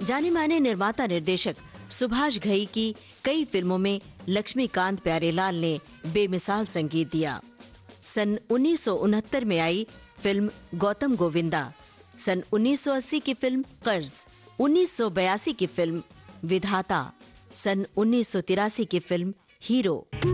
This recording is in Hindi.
जाने माने निर्माता निर्देशक सुभाष घई की कई फिल्मों में लक्ष्मीकांत प्यारेलाल ने बेमिसाल संगीत दिया। सन 1969 में आई फिल्म गौतम गोविंदा, सन 1980 की फिल्म कर्ज, 1982 की फिल्म विधाता, सन 1983 की फिल्म हीरो।